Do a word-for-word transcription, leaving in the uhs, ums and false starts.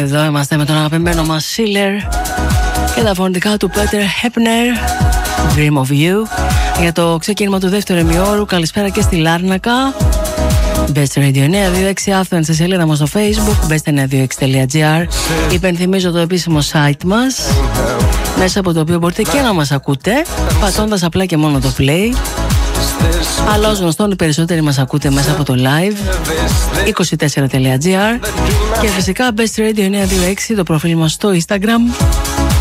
Εδώ είμαστε με τον αγαπημένο μας Σίλερ και τα φωνητικά του Πέτερ Χέπνερ, Dream of You, για το ξεκίνημα του δεύτερου ημιώρου. Καλησπέρα και στη Λάρνακα. Best Radio εννιά δύο έξι Athens, στη σελίδα μας στο Facebook best εννιά δύο έξι τελεία gr. Υπενθυμίζω το επίσημο site μας, μέσα από το οποίο μπορείτε και να μας ακούτε πατώντας απλά και μόνο το play. Αλλά ως γνωστόν οι περισσότεροι μας ακούτε μέσα από το live είκοσι τέσσερα τελεία gr. Και φυσικά Best Radio εννιά δύο έξι, το προφίλ μας στο Instagram.